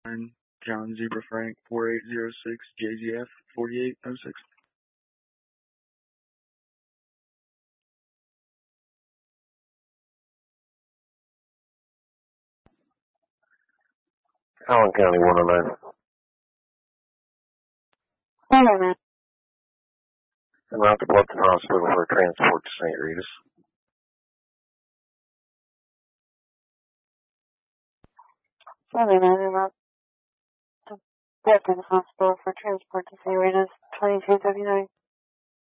John Zebra Frank 4806 JGF 4806. Allen County 109. I'm out to Bluffton Hospital for a transport to St. Rita's. I'm out to Bluffton Hospital for transport to St. Rita's, 2239.